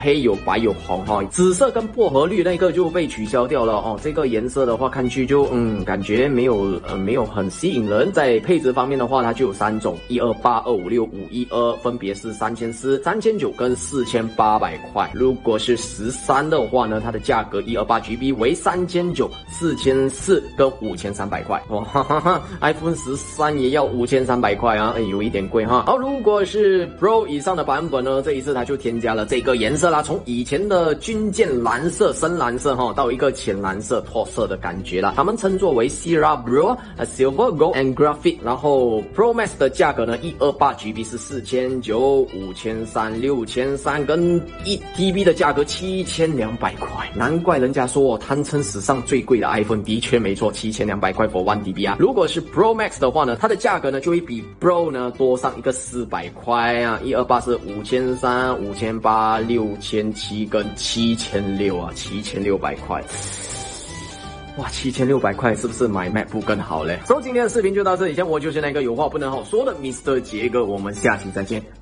黑有白有红哈，紫色跟薄荷绿那个就被取消掉了哦。这个颜色的话，看去就感觉没有很吸引人。在配置方面的话，它就有3种，128、256、512，分别是3400、3900跟4800块。如果是13的话呢，它的价格128GB 为3900、4400跟5300块。哇哈哈哈 ，iPhone 13也要5300块啊，有一点贵哈。好，如果是 Pro 以上的版本呢，这一次它就添加了这个颜色啦，从以前的军舰蓝色、深蓝色哈，到一个浅蓝色、脱色的感觉啦。他们称作为 Sierra Blue、Silver Gold and Graphite。然后 Pro Max 的价格呢，128GB 是4900、5300、6300，跟1TB 的价格7200块。难怪人家说堪称史上最贵的 iPhone， 的确没错，7200块 for 1TB 啊。如果是 Pro Max 的话呢，它的价格呢就会比 Pro 呢多上一个400块啊，128是5300、5800、6700跟7600啊，7600块。哇，7600块是不是买 MacBook 更好嘞？所以今天的视频就到这里，像我就是那个有话不能好说的 Mr. 杰哥，我们下期再见。